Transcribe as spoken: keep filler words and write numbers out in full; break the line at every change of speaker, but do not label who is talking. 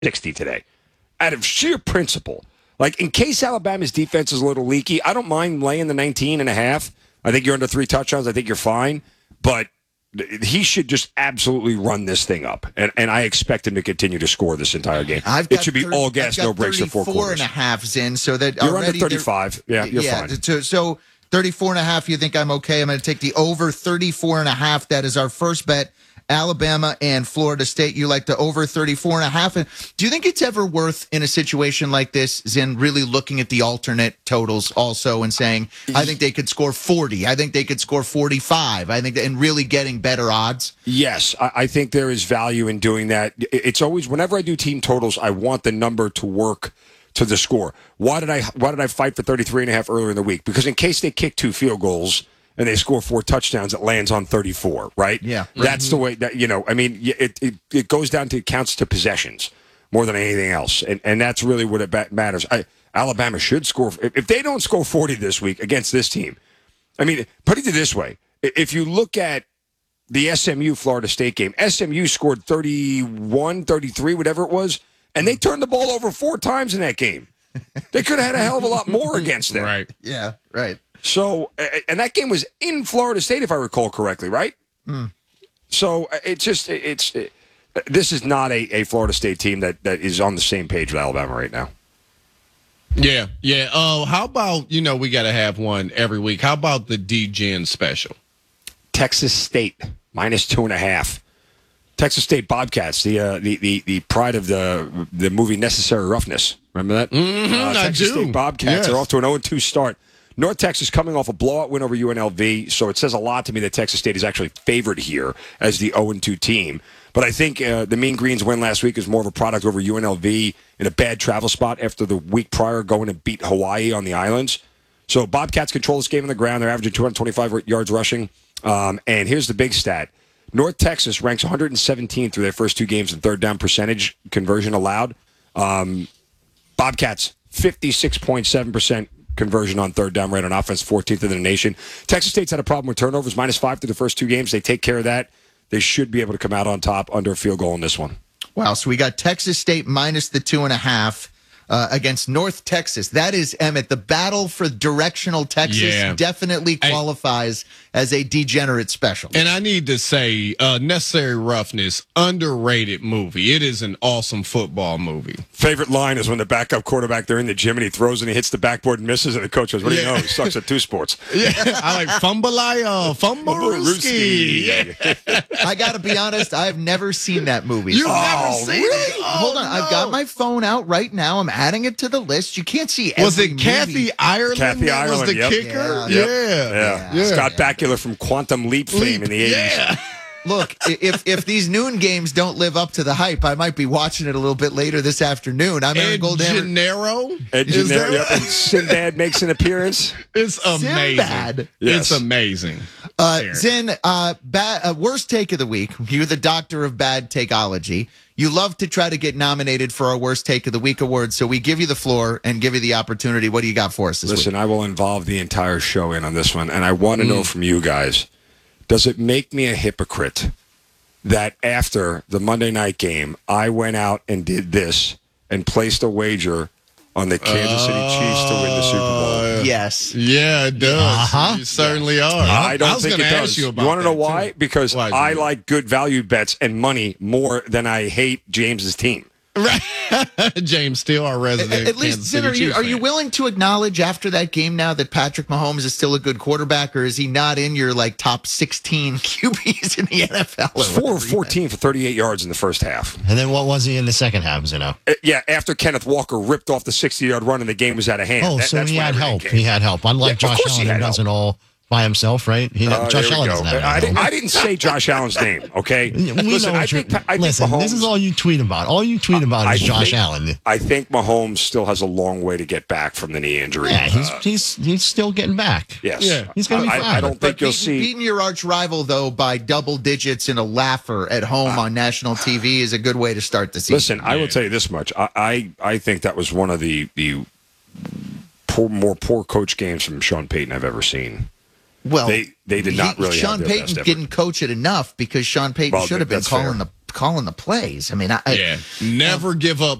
sixty today. Out of sheer principle. Like, in case Alabama's defense is a little leaky, I don't mind laying the nineteen and a half. I think you're under three touchdowns. I think you're fine. But he should just absolutely run this thing up. And, and I expect him to continue to score this entire game.
I've got
it should be
thirty,
all gas, no breaks for four quarters.
and a half, Zin, so that
you're
already
under thirty-five. Yeah, you're
yeah,
fine.
So, so thirty-four and a half, you think I'm okay? I'm going to take the over thirty-four and a half. That is our first bet. Alabama and Florida State. You like the over thirty-four and a half. And do you think it's ever worth, in a situation like this, Zin, really looking at the alternate totals also and saying, I think they could score forty. I think they could score forty-five. I think, and really getting better odds?
Yes, I, I think there is value in doing that. It's always, whenever I do team totals, I want the number to work to the score. Why did I, why did I fight for thirty-three and a half earlier in the week? Because in case they kick two field goals and they score four touchdowns, it lands on thirty-four, right?
Yeah.
That's
mm-hmm.
the way that, you know, I mean, it, it it goes down to counts to possessions more than anything else. And and that's really what it matters. I, Alabama should score. If, if they don't score forty this week against this team, I mean, put it this way. If you look at the S M U Florida State game, S M U scored thirty-one, thirty-three, whatever it was, and they turned the ball over four times in that game. They could have had a hell of a lot more against them.
Right.
Yeah, right.
So, and that game was in Florida State, if I recall correctly, right?
Mm.
So it's just, it's, it, this is not a, a Florida State team that, that is on the same page with Alabama right now.
Yeah, yeah. Oh, uh, how about, you know, we got to have one every week. How about the D-Gen special?
Texas State, minus two and a half. Texas State Bobcats, the uh, the, the the pride of the the movie Necessary Roughness. Remember that?
Mm-hmm,
uh, Texas
I do.
State Bobcats
yes.
are off to an oh and two start. North Texas coming off a blowout win over U N L V, so it says a lot to me that Texas State is actually favored here as the oh and two team. But I think uh, the Mean Greens win last week is more of a product over U N L V in a bad travel spot after the week prior going and beat Hawaii on the islands. So Bobcats control this game on the ground. They're averaging two hundred twenty-five yards rushing. Um, and here's the big stat. North Texas ranks one hundred seventeenth through their first two games in third down percentage conversion allowed. Um, Bobcats, fifty-six point seven percent conversion on third down right on offense, fourteenth in the nation. Texas State's had a problem with turnovers, minus five through the first two games. They take care of that. They should be able to come out on top under a field goal in this one.
Wow, so we got Texas State minus the two and a half uh, against North Texas. That is, Emmett, the battle for directional Texas
yeah.
definitely qualifies I, as a degenerate special.
And I need to say, uh, Necessary Roughness, underrated movie. It is an awesome football movie.
Favorite line is when the backup quarterback, they're in the gym and he throws and he hits the backboard and misses, and the coach goes, what do you
yeah.
know? He sucks at two sports.
Yeah, I like Fumbalaya, Fumbarooski.
Yeah.
I got to be honest, I've never seen that movie.
You've
Oh,
never seen
really?
it? Oh,
Hold on,
no.
I've got my phone out right now. I'm adding it to the list. You can't see every
Was it
movie.
Kathy Ireland
Kathy
that
Ireland,
was the
yep.
kicker?
Yeah.
Yeah.
Yeah.
Yeah.
yeah. Scott Bakula from Quantum Leap fame in the eighties.
Yeah.
Look, if if these noon games don't live up to the hype, I might be watching it a little bit later this afternoon. I'm Aaron
Ed
Goldhammer.
Gennaro?
Ed
Is
Gennaro,
that
yep, and Sinbad makes an appearance.
It's amazing.
Sinbad.
Yes.
It's amazing.
Uh,
Aaron.
Zin, uh, bad, uh, worst take of the week. You're the doctor of bad takeology. You love to try to get nominated for our Worst Take of the Week award, so we give you the floor and give you the opportunity. What do you got for us this
Listen,
week?
I will involve the entire show in on this one, and I want to know from you guys, does it make me a hypocrite that after the Monday night game, I went out and did this and placed a wager on the Kansas City Chiefs to win the Super Bowl?
Yes.
Yeah, it does.
Uh-huh.
You certainly are.
I don't
I was
think
gonna
it
ask
does.
You,
You,
about
want to know
that,
why?
too.
Because
Why is
I
it?
like good value bets and money more than I hate James's team.
Right. James Steele, our resident.
At, at least,
Kansas
Zin,
City
are you,
Chiefs
are you
fan.
willing to acknowledge after that game now that Patrick Mahomes is still a good quarterback, or is he not in your like top sixteen Q Bs in the N F L?
It was four of fourteen for thirty-eight yards in the first half.
And then what was he in the second half, you know?
Uh, yeah, after Kenneth Walker ripped off the sixty-yard run and the game was out of hand.
Oh,
That-
so
that's
he
when
had
everything
help.
came.
He had help. Unlike
Yeah, of
Josh
course he
Allen, who
had
doesn't
help.
all by himself, right? He,
Uh,
Josh
there we
Allen
go.
doesn't have
I,
any
didn't,
help.
I didn't say Josh Allen's name, okay?
We
Listen,
know
I
what you're-
think, I think
listen,
Mahomes,
this is all you tweet about. All you tweet about
I
is Josh
think-
Allen.
I think Mahomes still has a long way to get back from the knee injury.
Yeah, he's
Uh,
he's he's still getting back.
yes.
Yeah.
He's gonna be
I,
fine.
I don't
But
think you'll
beating,
see.
beating your arch rival, though, by double digits in a laugher at home on national T V is a good way to start the season.
Listen, I will tell you this much. I, I, I think that was one of the, the poor, more poor coach games from Sean Payton I've ever seen.
Well,
They they did not
he-
really
Sean
have their
Payton
best effort.
didn't coach it enough because Sean Payton
Well,
should have been
that's
calling
fair.
the calling the plays. I mean, I,
Yeah. Never give up